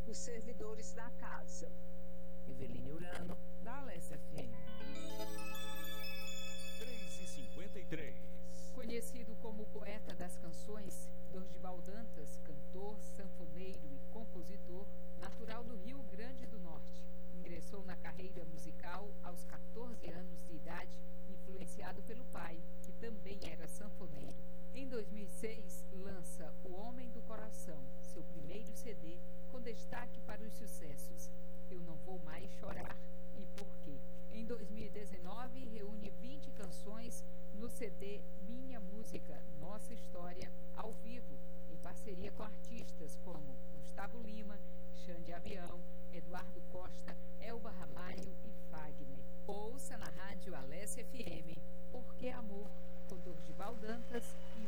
os servidores da casa. Eveline Urano, da Alessia FM. 3h53. Conhecido como poeta das canções, Dorgival Dantas, cantor, sanfoneiro e compositor, natural do Rio Grande do Norte, ingressou na carreira musical aos 14 anos de idade, influenciado pelo pai, que também era sanfoneiro. Em 2006, lança O Homem do Coração, seu primeiro CD, com destaque para os sucessos Eu Não Vou Mais Chorar e Por Quê. Em 2019, reúne 20 canções no CD Minha Música, Nossa História, ao vivo, em parceria com artistas como Gustavo Lima, Xande Avião, Eduardo Costa, Elba Ramalho e Fagner. Ouça na rádio Alessia FM, Porque Amor, com Dorgival Dantas e